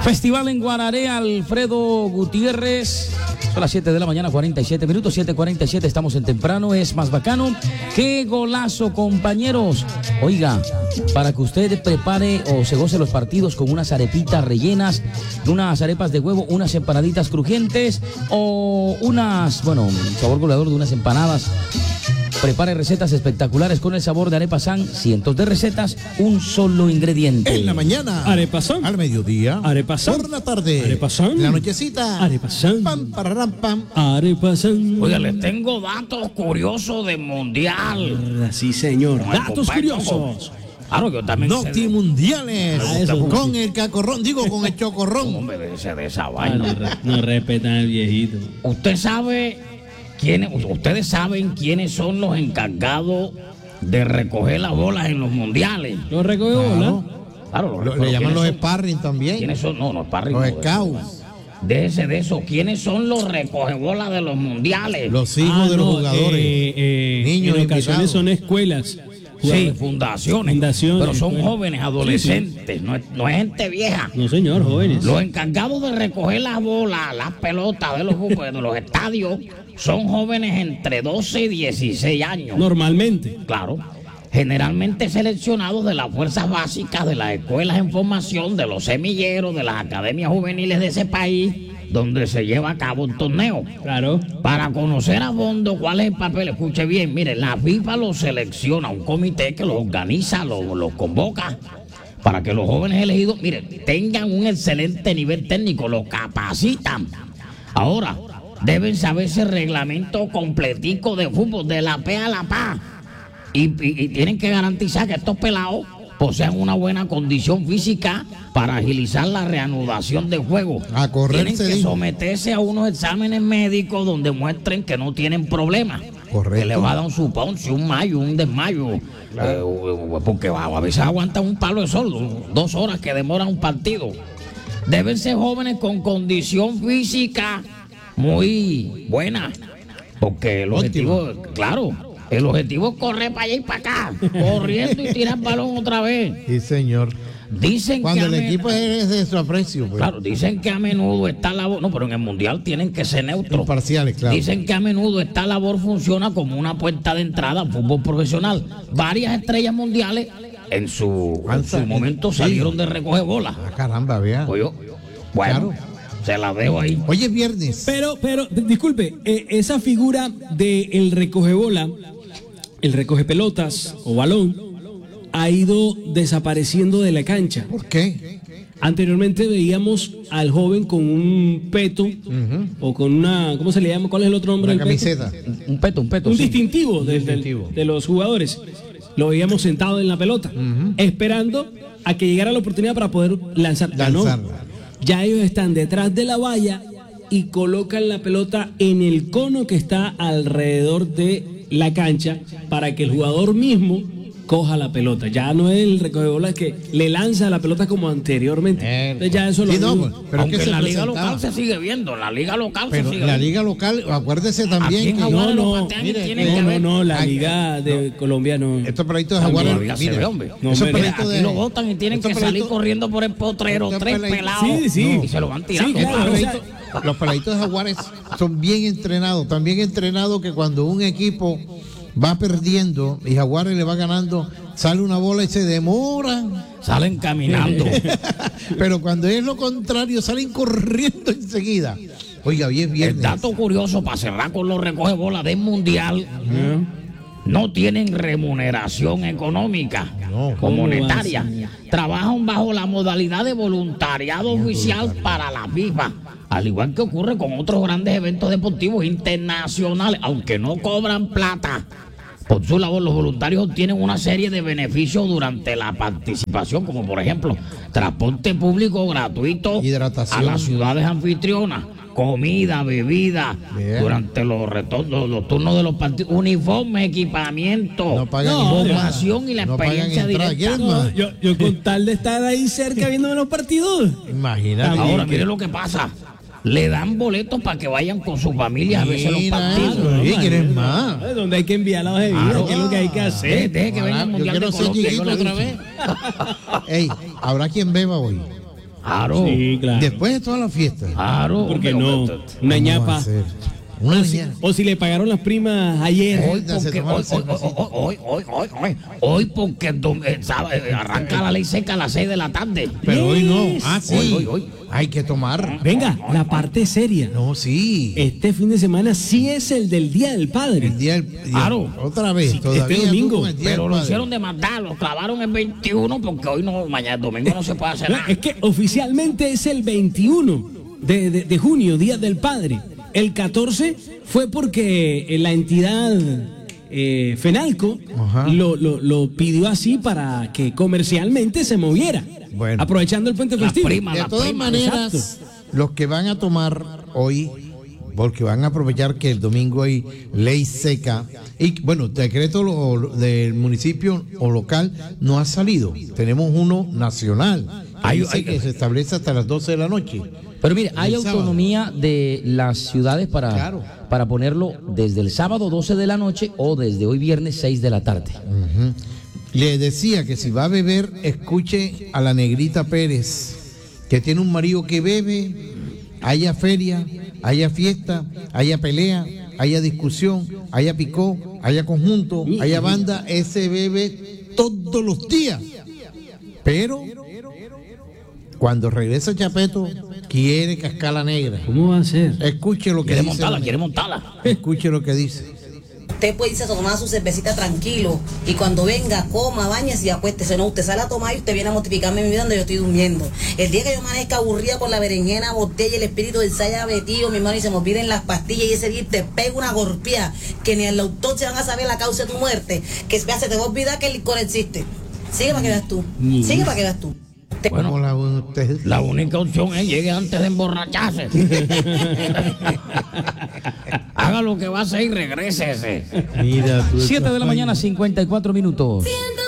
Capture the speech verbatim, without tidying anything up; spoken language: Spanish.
Festival en Guararé, Alfredo Gutiérrez. Son las siete de la mañana, cuarenta y siete minutos, siete cuarenta y siete, estamos en temprano, es más bacano. ¡Qué golazo, compañeros! Oiga, para que usted prepare o se goce los partidos con unas arepitas rellenas, unas arepas de huevo, unas empanaditas crujientes o unas, bueno, sabor goleador de unas empanadas. Prepare recetas espectaculares con el sabor de Arepa San. Cientos de recetas, un solo ingrediente. En la mañana, Arepa San. Al mediodía, Arepa San. Por la tarde, Arepa San. En la nochecita, Arepa San. Pam, pararán, pam. Arepa San. Oiga, les tengo datos curiosos del mundial. Sí, señor. Con el Datos compañero. curiosos. Claro, yo también sé de- Noctimundiales. Ah, eso. Con el cacorrón, digo, con el chocorrón. Hombre, de esa, de esa Ah, vaina. no, re- no respetan al viejito. Usted sabe quiénes, ustedes saben quiénes son los encargados de recoger las bolas en los mundiales. ¿Lo recoge bola? Claro, los- Lo- pero le llaman ¿quiénes los son? sparring también. ¿Quiénes son? No, no, sparring. Los no, de- scouts. Déjese de eso. ¿Quiénes son los recogebolas de los mundiales? Los hijos Ah, de los no, jugadores. eh, eh, Niños en ocasiones invitados. son escuelas. Sí, fundaciones. Fundaciones, Pero son escuelas. jóvenes, adolescentes, no, es, no es gente vieja. No, señor, jóvenes. Los encargados de recoger las bolas, las pelotas de los, de los estadios, son jóvenes entre doce y dieciséis años. Normalmente. Claro. Generalmente seleccionados de las fuerzas básicas, de las escuelas en formación, de los semilleros, de las academias juveniles de ese país, donde se lleva a cabo un torneo. Claro. Para conocer a fondo cuál es el papel, escuche bien, mire, la FIFA los selecciona, un comité que los organiza, los, los convoca, para que los jóvenes elegidos, mire, tengan un excelente nivel técnico, los capacitan. Ahora, deben saberse el reglamento completico de fútbol, de la P a la P A. Y, y- y tienen que garantizar que estos pelados posean una buena condición física para agilizar la reanudación del juego. A correr, Tienen se que dijo. someterse a unos exámenes médicos donde muestren que no tienen problemas. Correcto. Que le va a dar un suponcio, un mayo, un desmayo. Eh, porque a a veces aguantan un palo de sol, dos horas que demora un partido. Deben ser jóvenes con condición física muy buena. Porque el objetivo, claro, el objetivo es correr para allá y para acá, corriendo y tirar balón otra vez. Sí, señor. Dicen Cuando que el a me- equipo es de su aprecio, pues. Claro, dicen que a menudo esta labor, no, pero en el mundial tienen que ser neutros. Imparciales, claro. Dicen que a menudo esta labor funciona como una puerta de entrada al fútbol profesional. Varias estrellas mundiales en su, en su momento Sí. salieron de recoger bolas. Ah, caramba, vea. Oye, bueno, Claro. se la dejo ahí. Hoy es viernes. Pero, pero, d- disculpe, eh, esa figura de el recogebola, el recoge pelotas o balón, ha ido desapareciendo de la cancha. ¿Por qué? Anteriormente veíamos al joven con un peto o con una, ¿cómo se le llama? ¿Cuál es el otro nombre Una del peto? camiseta. Un peto, un peto. Un sí. distintivo, del- del- distintivo. de los jugadores. Lo veíamos sentado en la pelota, esperando a que llegara la oportunidad para poder lanzar. Ya no. Lanzarla. Ya ellos están detrás de la valla y colocan la pelota en el cono que está alrededor de la cancha para que el jugador mismo coja la pelota. Ya no es el recogebolas que le lanza la pelota como anteriormente. Entonces ya eso lo Sí, no, han- pues, pero Aunque es que en se la liga presentaba. local se sigue viendo, en la liga local Pero se sigue la viendo. liga local, acuérdese también Aquí en que Jaguares no, lo no, patean y mire, tienen no, que no, ver. no, la Ay, liga de Colombia no. estos peladitos de Ah, Jaguares, no, la liga se mire, ve, hombre. No, esos hombre, peladitos Aquí de- lo botan y tienen estos que salir peladitos- corriendo por el potrero, estos tres peladitos- pelados. Sí, sí. Y se lo van tirando. Sí, claro, Los o sea- peladitos- los peladitos de Jaguares son bien entrenados, tan bien entrenados que cuando un equipo va perdiendo y Jaguares le va ganando, sale una bola y se demoran. Salen caminando. Pero cuando es lo contrario, salen corriendo enseguida. Oiga, hoy es El viernes. dato curioso para cerrar con los recoge bolas del mundial, no tienen remuneración económica No, o ¿cómo monetaria. va a ser? Trabajan bajo la modalidad de voluntariado oficial para la FIFA, al igual que ocurre con otros grandes eventos deportivos internacionales, aunque no cobran plata. Por su labor, los voluntarios obtienen una serie de beneficios durante la participación, como por ejemplo, transporte público gratuito Hidratación. a las ciudades anfitrionas, comida, bebida, Bien. durante los, retornos, los turnos de los partidos, uniformes, equipamiento, No pagan formación y la no pagan experiencia entrada. directa. ¿Quieren más? Yo, yo con tal de estar ahí cerca viéndome los partidos. Imagínate. Ahora, mire lo que pasa. Le dan boletos para que vayan con sus familias a verse los Mira partidos. eso. Sí, ¿quieren más? Es donde hay que enviar la hoja de vida, Claro. que es lo que hay que Deje, hacer. deje que venga el Yo Mundial quiero de ser Colombia. yo chiquito le otra aviso. vez. Ey, ¿habrá quien beba hoy? Claro. Sí, claro. Después de toda la fiesta. Claro. ¿Por qué hombre, no? hombre, Una ¿Cómo va a ñapa. ser? Una O si, ñapa. o si le pagaron las primas ayer. Hoy Se porque, toma la hoy, hoy, cervecita. hoy, hoy, hoy, hoy, hoy porque dom- eh, sabe, eh, arranca la ley seca a las seis de la tarde. Pero hoy no. Yes. Ah, sí. Hoy, hoy, hoy. Hay que tomar. Venga, la parte seria. No, sí. Este fin de semana sí es el del Día del Padre. El día del. Claro. Otra vez. Sí, todavía este domingo. tú con el Día Pero del lo Padre. hicieron de maldad, lo clavaron el veintiuno porque hoy no, mañana domingo no se puede hacer nada. Es que oficialmente es el veintiuno de, de- de junio, Día del Padre. El catorce fue porque eh, la entidad eh, FENALCO Ajá. lo, lo- lo pidió así para que comercialmente se moviera. Bueno. Aprovechando el puente La festivo. prima, De la todas prima. maneras, exacto. los que van a tomar hoy, porque van a aprovechar que el domingo hay ley seca, y bueno, decreto lo- del municipio o local no ha salido. Tenemos uno nacional, que Hay- dice hay- que se establece hasta las doce de la noche. Pero mire, hay El sábado. autonomía de las ciudades para, Claro. para ponerlo desde el sábado doce de la noche o desde hoy viernes seis de la tarde. Le decía que si va a beber, escuche a la negrita Pérez, que tiene un marido que bebe, haya feria, haya fiesta, haya pelea, haya discusión, haya picó, haya conjunto, haya banda, ese bebe todos los días. Pero cuando regresa Chapeto, quiere cascala negra. ¿Cómo va a ser? Escuche lo que Quiere dice. montarla, la quiere negra. montarla. Escuche lo que dice. Usted puede irse a tomar su cervecita tranquilo y cuando venga, coma, bañese y acuéstese. No, usted sale a tomar y usted viene a mortificarme mi vida donde yo estoy durmiendo. El día que yo amanezca aburrida con la berenjena, botella y el espíritu del saya metido, mi hermano, y se me olviden las pastillas y ese día te pega una golpea que ni en la autopsia van a saber la causa de tu muerte, que se te va a olvidar que el licor existe. Sigue para que veas tú. Sigue para que veas tú. Te- Bueno, ¿Cómo la ven ustedes? la única opción es llegue antes de emborracharse. Haga lo que va a hacer y regrésese. Mira, tú siete de la estás mañana, cincuenta y cuatro minutos. Siento